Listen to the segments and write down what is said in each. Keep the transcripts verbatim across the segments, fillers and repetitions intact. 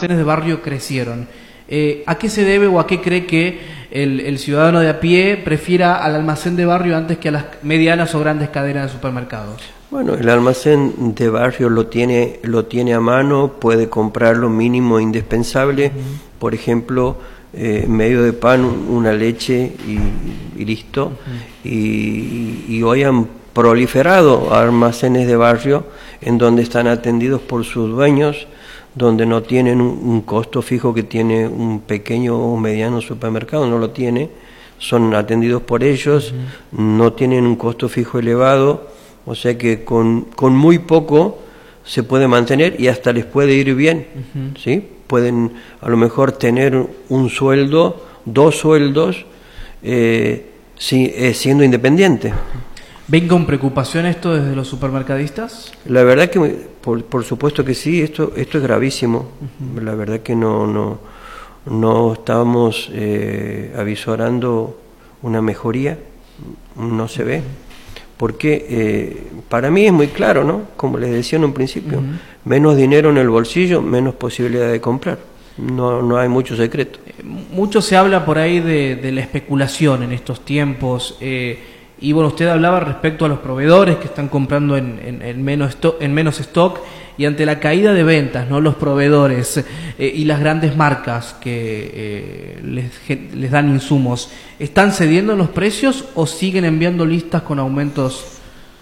almacenes de barrio crecieron. Eh, ¿A qué se debe o a qué cree que el, el ciudadano de a pie prefiera al almacén de barrio antes que a las medianas o grandes cadenas de supermercados? Bueno, el almacén de barrio lo tiene, lo tiene a mano, puede comprar lo mínimo indispensable, uh-huh. por ejemplo, eh, medio de pan, una leche y, y listo. Uh-huh. y, y hoy han proliferado almacenes de barrio en donde están atendidos por sus dueños, donde no tienen un, un costo fijo que tiene un pequeño o mediano supermercado, no lo tiene, son atendidos por ellos, uh-huh. no tienen un costo fijo elevado, o sea que con, con muy poco se puede mantener y hasta les puede ir bien, uh-huh. ¿sí? Pueden a lo mejor tener un sueldo, dos sueldos, eh, si, eh, siendo independientes. ¿Ven con preocupación esto desde los supermercadistas? La verdad que, por, por supuesto que sí, esto esto es gravísimo. Uh-huh. La verdad que no no no estábamos eh, avisorando una mejoría, no se ve, porque eh, para mí es muy claro, ¿no? Como les decía en un principio, uh-huh. menos dinero en el bolsillo, menos posibilidad de comprar. No no hay mucho secreto. Eh, mucho se habla por ahí de, de la especulación en estos tiempos. Eh, Y bueno, usted hablaba respecto a los proveedores que están comprando en, en, en, menos, stock, en menos stock y ante la caída de ventas, ¿no? Los proveedores eh, y las grandes marcas que eh, les, les dan insumos, ¿están cediendo en los precios o siguen enviando listas con aumentos?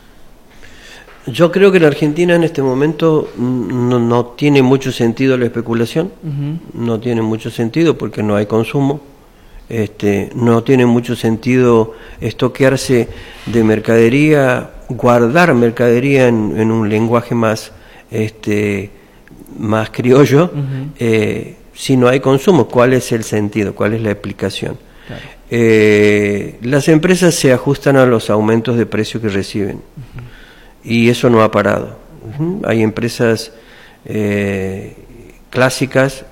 Yo creo que en Argentina en este momento no, no tiene mucho sentido la especulación, uh-huh. no tiene mucho sentido porque no hay consumo. Este, no tiene mucho sentido estoquearse de mercadería, guardar mercadería en, en un lenguaje más, este, más criollo, uh-huh. eh, si no hay consumo. ¿Cuál es el sentido? ¿Cuál es la explicación? Claro. Eh, las empresas se ajustan a los aumentos de precio que reciben, uh-huh. y eso no ha parado. Uh-huh. Hay empresas eh, clásicas,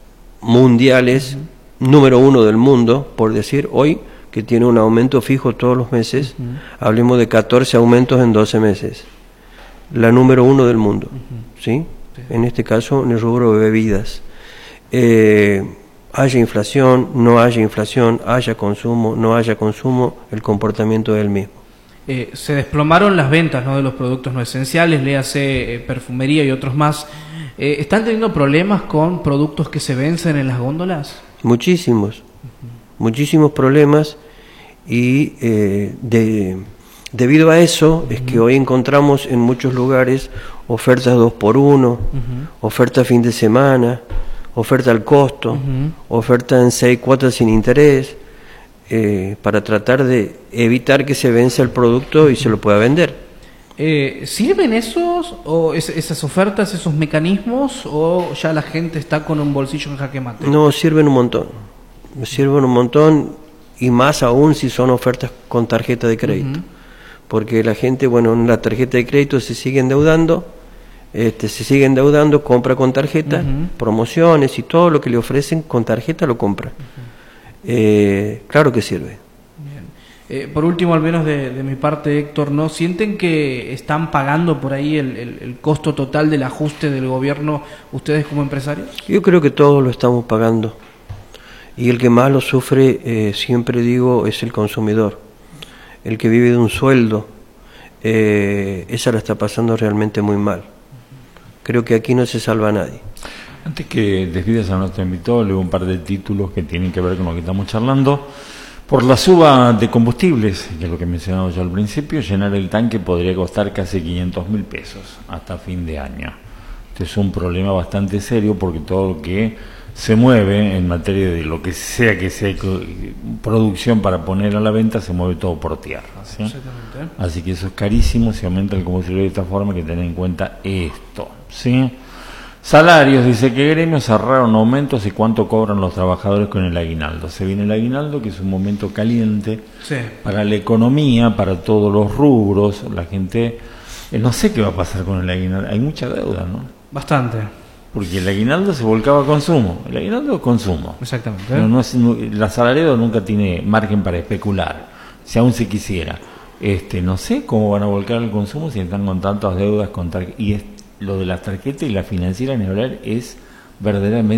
mundiales, uh-huh. número uno del mundo, por decir, hoy, que tiene un aumento fijo todos los meses, uh-huh. hablemos de catorce aumentos en doce meses, la número uno del mundo, uh-huh. ¿sí? Sí. En este caso, en el rubro de bebidas. Eh, haya inflación, no haya inflación, haya consumo, no haya consumo, el comportamiento es el mismo. Eh, se desplomaron las ventas, ¿no?, de los productos no esenciales, léase eh, perfumería y otros más. Eh, ¿Están teniendo problemas con productos que se vencen en las góndolas? Muchísimos, uh-huh. muchísimos problemas y eh, de, debido a eso uh-huh. es que hoy encontramos en muchos lugares ofertas dos por uno, uh-huh. oferta fin de semana, oferta al costo, uh-huh. oferta en seis cuotas sin interés, eh, para tratar de evitar que se venza el producto y uh-huh. se lo pueda vender. Eh, ¿Sirven esos o es, esas ofertas, esos mecanismos, o ya la gente está con un bolsillo en jaque mate? No, sirven un montón, sirven un montón y más aún si son ofertas con tarjeta de crédito, uh-huh. porque la gente, bueno, en la tarjeta de crédito se sigue endeudando, este, se sigue endeudando, compra con tarjeta, uh-huh. promociones y todo lo que le ofrecen con tarjeta lo compra. Uh-huh. eh, claro que sirve. Eh, por último, al menos de, de mi parte, Héctor, ¿no sienten que están pagando por ahí el, el, el costo total del ajuste del gobierno ustedes como empresarios? Yo creo que todos lo estamos pagando y el que más lo sufre, eh, siempre digo, es el consumidor, el que vive de un sueldo, eh, esa la está pasando realmente muy mal. Creo que aquí no se salva a nadie. Antes que despidas a nuestro invitado, leo un par de títulos que tienen que ver con lo que estamos charlando. Por la suba de combustibles, que es lo que mencionaba yo al principio, llenar el tanque podría costar casi quinientos mil pesos hasta fin de año. Este es un problema bastante serio porque todo lo que se mueve en materia de lo que sea que sea producción para poner a la venta, se mueve todo por tierra, ¿sí? Exactamente. Así que eso es carísimo, si aumenta el combustible de esta forma, hay que tener en cuenta esto, ¿sí? Salarios, dice que gremios cerraron aumentos y cuánto cobran los trabajadores con el aguinaldo. Se viene el aguinaldo, que es un momento caliente, sí, para la economía, para todos los rubros. La gente, eh, no sé qué va a pasar con el aguinaldo. Hay mucha deuda, ¿no? Bastante. Porque el aguinaldo se volcaba a consumo. El aguinaldo es consumo. Exactamente. Pero no es, no, el asalariado nunca tiene margen para especular, si aún se quisiera. Este, no sé cómo van a volcar el consumo si están con tantas deudas con tar- y es, lo de las tarjetas y la financiera, ni hablar, es verdaderamente